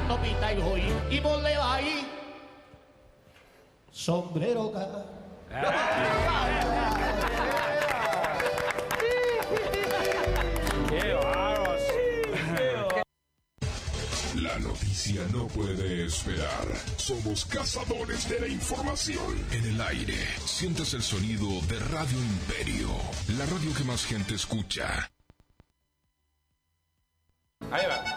topita y hoy. Y vos le va ahí. Sombrero acá. La noticia no puede esperar. Somos cazadores de la información. En el aire, sientes el sonido de Radio Imperio, la radio que más gente escucha. Ahí va.